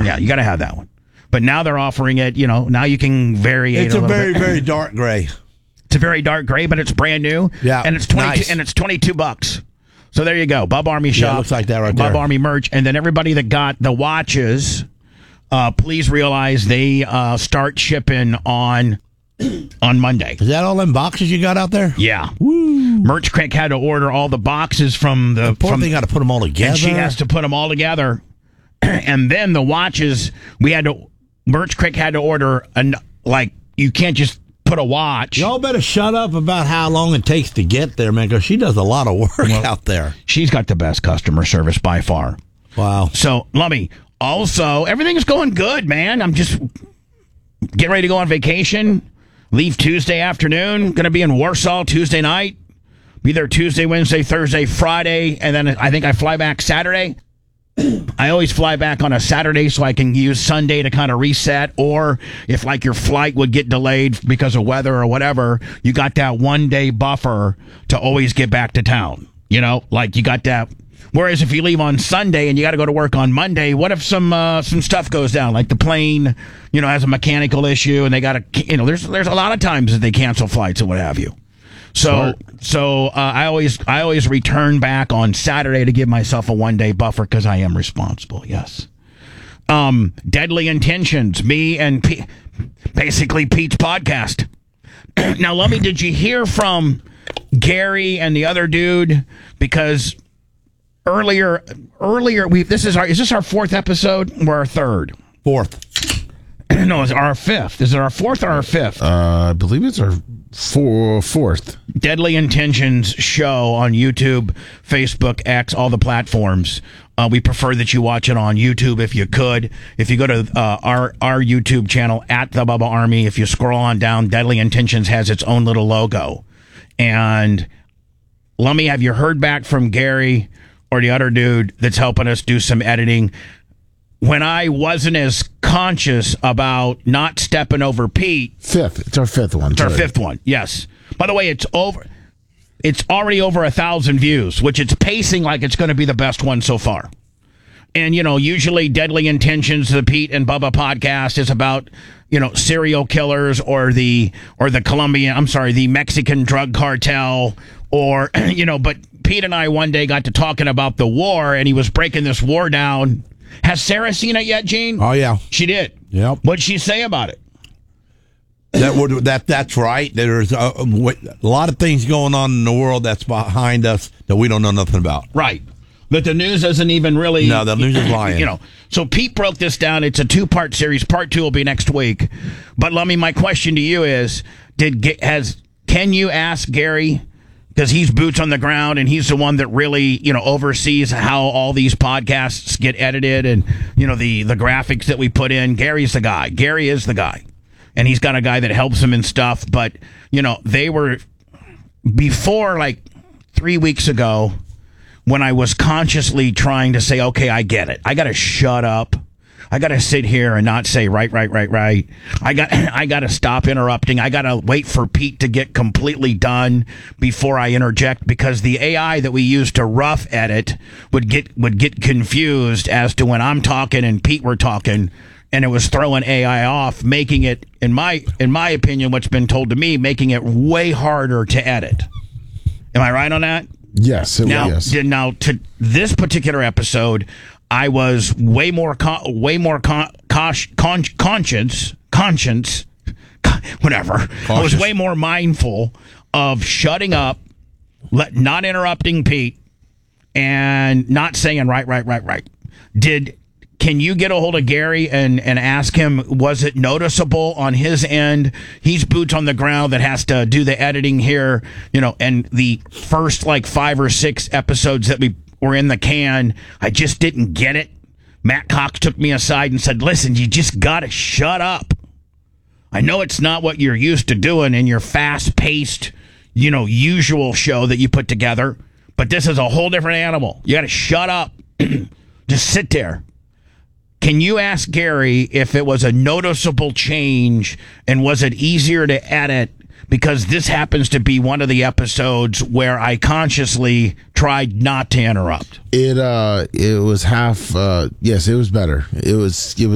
Yeah, you got to have that one. But now they're offering it, now you can vary it. It's a very, very dark gray. It's a very dark gray, but it's brand new. Yeah. And it's $22. So there you go. Bub Army shop. Yeah, looks like that right there. Bub Army merch. And then everybody that got the watches, please realize they start shipping on Monday. Is that all them boxes you got out there? Yeah. Woo. Merch Crick had to order all the boxes from the... Poor thing got to put them all together. And she has to put them all together. And then the watches, Merch Crick had to order, you can't just put a watch. Y'all better shut up about how long it takes to get there, man, because she does a lot of work out there. She's got the best customer service by far. Wow. So, Lummy, also, everything's going good, man. I'm just getting ready to go on vacation. Leave Tuesday afternoon. Going to be in Warsaw Tuesday night. Be there Tuesday, Wednesday, Thursday, Friday, and then I think I fly back Saturday. I always fly back on a Saturday so I can use Sunday to kind of reset, or if your flight would get delayed because of weather or whatever, you got that 1 day buffer to always get back to town. You got that. Whereas if you leave on Sunday and you got to go to work on Monday, what if some stuff goes down, like the plane, has a mechanical issue and they got to, there's a lot of times that they cancel flights and what have you. So I always return back on Saturday to give myself a 1 day buffer because I am responsible. Yes. Deadly Intentions, me and basically Pete's podcast. Now, Lummy, did you hear from Gary and the other dude? Because earlier, is this our fourth episode or our third? Fourth. No, it's our fifth. Is it our fourth or our fifth? I believe it's our fourth. Deadly Intentions show on YouTube, Facebook, X, all the platforms. We prefer that you watch it on YouTube if you could. If you go to our YouTube channel at the Bubba Army, if you scroll on down, Deadly Intentions has its own little logo. And Lummy, have you heard back from Gary or the other dude that's helping us do some editing? When I wasn't as conscious about not stepping over Pete. Fifth. It's our fifth one. It's our fifth one, yes. By the way, it's already over 1,000 views, which it's pacing like it's going to be the best one so far. And, usually Deadly Intentions, the Pete and Bubba podcast is about, serial killers or the Mexican drug cartel or, but Pete and I one day got to talking about the war and he was breaking this war down. Has Sarah seen it yet, Gene? Oh, yeah. She did? Yep. What'd she say about it? That's right. There's a lot of things going on in the world that's behind us that we don't know nothing about. Right. But the news isn't even really... No, the news is lying. So Pete broke this down. It's a 2-part series. Part 2 will be next week. But, Lummy, my question to you is, can you ask Gary... Because he's boots on the ground, and he's the one that really, oversees how all these podcasts get edited and, the graphics that we put in. Gary's the guy. Gary is the guy. And he's got a guy that helps him and stuff. But, they were, before 3 weeks ago, when I was consciously trying to say, okay, I get it. I got to shut up. I got to sit here and not say right. I got to stop interrupting. I got to wait for Pete to get completely done before I interject, because the AI that we use to rough edit would get confused as to when I'm talking and Pete were talking, and it was throwing AI off, making it, in my opinion, what's been told to me, making it way harder to edit. Am I right on that? Yes. Yes. Now, to this particular episode, I was way more conscience, whatever. Cautious. I was way more mindful of shutting up, not interrupting Pete, and not saying right. Can you get a hold of Gary and ask him, was it noticeable on his end? He's boots on the ground that has to do the editing here, and the first 5 or 6 episodes that we were in the can, I just didn't get it. Matt Cox took me aside and said, listen, you just got to shut up. I know it's not what you're used to doing in your fast-paced, usual show that you put together, but this is a whole different animal. You got to shut up. Just sit there. Can you ask Gary if it was a noticeable change, and was it easier to edit? Because this happens to be one of the episodes where I consciously tried not to interrupt. It was half. Yes, it was better. It was